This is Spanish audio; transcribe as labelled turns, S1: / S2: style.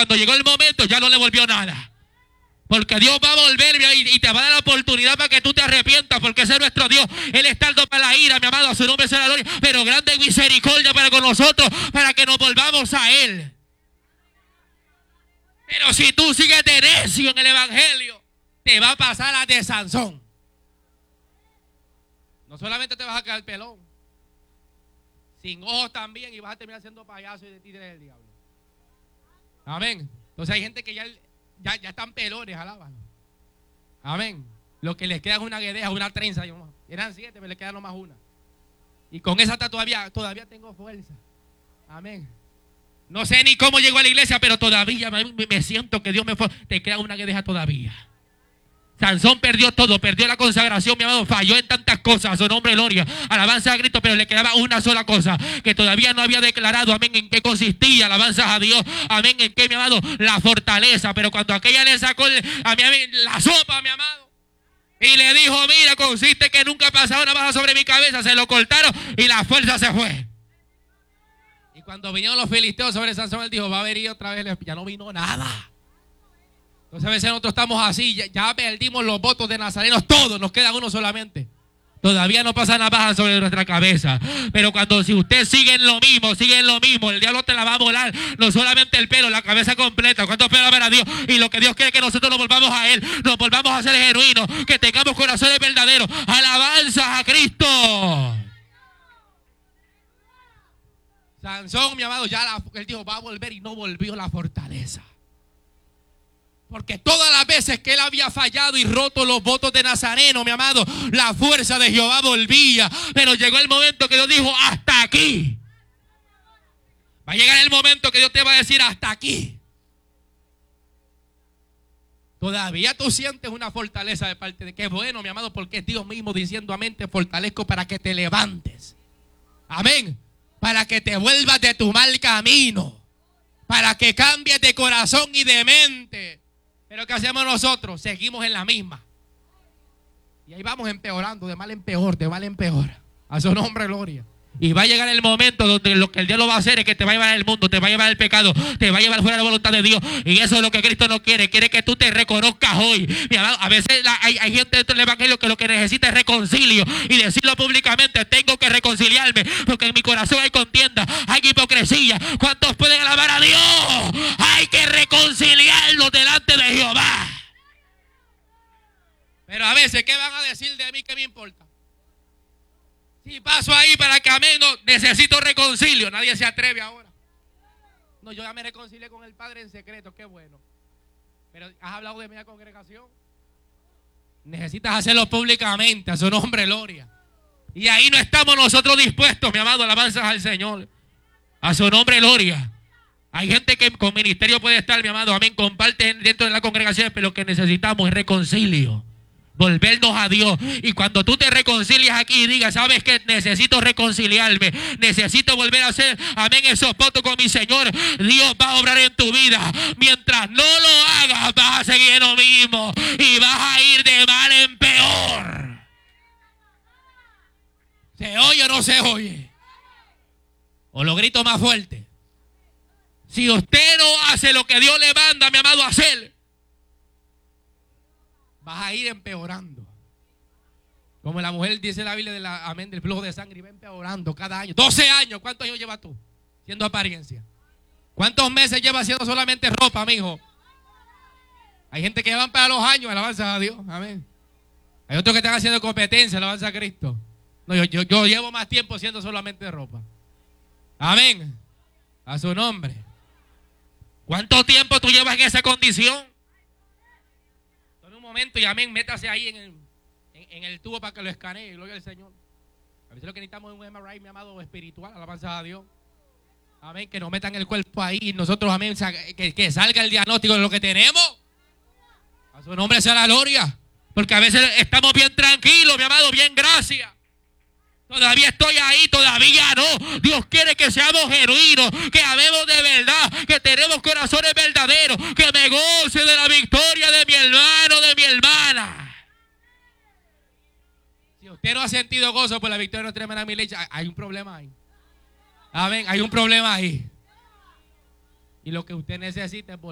S1: cuando llegó el momento ya no le volvió nada. Porque Dios va a volver y te va a dar la oportunidad para que tú te arrepientas, porque ese es nuestro Dios. Él está tardo para la ira, mi amado, a su nombre sea la gloria, pero grande misericordia para con nosotros, para que nos volvamos a Él. Pero si tú sigues de necio en el evangelio, te va a pasar la de Sansón. No solamente te vas a quedar pelón, sin ojos también, y vas a terminar siendo payaso y de ti del diablo. Amén. Entonces hay gente que ya están pelones, alábalo. Amén. Lo que les queda es una guedeja, una trenza. Eran 7, me les queda nomás una. Y con esa todavía tengo fuerza. Amén. No sé ni cómo llegó a la iglesia, pero todavía me siento que Dios me fue. Te queda una guedeja todavía. Sansón perdió todo, perdió la consagración, mi amado, falló en tantas cosas, a su nombre gloria, alabanza a Cristo, pero le quedaba una sola cosa, que todavía no había declarado, amén, en qué consistía, alabanza a Dios, amén, en qué, mi amado, la fortaleza. Pero cuando aquella le sacó amén, la sopa, mi amado, y le dijo, mira, consiste que nunca ha pasado navaja sobre mi cabeza, se lo cortaron y la fuerza se fue. Y cuando vinieron los filisteos sobre Sansón, él dijo, va a venir otra vez, ya no vino nada. Entonces a veces nosotros estamos así, ya perdimos los votos de nazarenos, todos, nos queda uno solamente. Todavía no pasa navaja sobre nuestra cabeza. Pero si usted sigue en lo mismo, el diablo te la va a volar. No solamente el pelo, la cabeza completa. ¿Cuántos pelos habrá Dios? Y lo que Dios quiere es que nosotros nos volvamos a Él, nos volvamos a ser genuinos, que tengamos corazones verdaderos. Alabanza a Cristo. Sansón, mi amado, él dijo, va a volver, y no volvió la fortaleza. Porque todas las veces que él había fallado y roto los votos de Nazareno, mi amado, la fuerza de Jehová volvía. Pero llegó el momento que Dios dijo, hasta aquí. Va a llegar el momento que Dios te va a decir, hasta aquí. Todavía tú sientes una fortaleza de parte de... Qué bueno, mi amado, porque es Dios mismo diciendo, amén, te fortalezco para que te levantes. Amén. Para que te vuelvas de tu mal camino. Para que cambies de corazón y de mente. Pero ¿qué hacemos nosotros? Seguimos en la misma. Y ahí vamos empeorando, de mal en peor, de mal en peor. A su nombre, gloria. Y va a llegar el momento donde lo que el diablo va a hacer es que te va a llevar al mundo, te va a llevar al pecado, te va a llevar fuera de la voluntad de Dios. Y eso es lo que Cristo no quiere. Quiere que tú te reconozcas hoy. Mi amado, a veces hay gente dentro del evangelio que lo que necesita es reconcilio. Y decirlo públicamente, tengo que reconciliarme. Porque en mi corazón hay contienda, hay hipocresía. ¿Cuántos pueden alabar a Dios? Hay que reconciliarnos delante de Jehová. Pero a veces, ¿qué van a decir de mí? ¿Qué me importa? Si paso ahí para que amén, no, necesito reconcilio. Nadie se atreve ahora. No, yo ya me reconcilié con el Padre en secreto, qué bueno. Pero has hablado de mi congregación. Necesitas hacerlo públicamente, a su nombre, gloria. Y ahí no estamos nosotros dispuestos, mi amado, alabanzas al Señor. A su nombre, gloria. Hay gente que con ministerio puede estar, mi amado, amén, comparten dentro de la congregación, pero lo que necesitamos es reconcilio. Volvernos a Dios. Y cuando tú te reconcilias aquí y digas, sabes que necesito reconciliarme, necesito volver a hacer, amén, esos votos con mi Señor, Dios va a obrar en tu vida. Mientras no lo hagas, vas a seguir en lo mismo y vas a ir de mal en peor. ¿Se oye o no se oye? O lo grito más fuerte. Si usted no hace lo que Dios le manda, mi amado, a hacer, vas a ir empeorando. Como la mujer dice la Biblia amén, del flujo de sangre, y va empeorando cada año. 12 años, ¿cuántos años llevas tú siendo apariencia? ¿Cuántos meses llevas haciendo solamente ropa, mijo? Hay gente que van para los años, alabanza a Dios, amén. Hay otros que están haciendo competencia, alabanza a Cristo. No, yo llevo más tiempo haciendo solamente ropa. Amén. A su nombre. ¿Cuánto tiempo tú llevas en esa condición? Momento y amén, métase ahí en el tubo para que lo escanee, gloria al Señor. A veces lo que necesitamos es un MRI, mi amado, espiritual, alabanza a Dios. Amén, que nos metan el cuerpo ahí y nosotros, amén, que salga el diagnóstico de lo que tenemos. A su nombre sea la gloria. Porque a veces estamos bien tranquilos, mi amado, bien gracias. Todavía estoy ahí, todavía no. Dios quiere que seamos genuinos, que amemos de verdad, que tenemos corazones verdaderos, que me goce de la victoria de mi hermano, de mi hermana. Si usted no ha sentido gozo por la victoria de nuestra hermana Milecha, hay un problema ahí. Amén, hay un problema ahí. Y lo que usted necesita es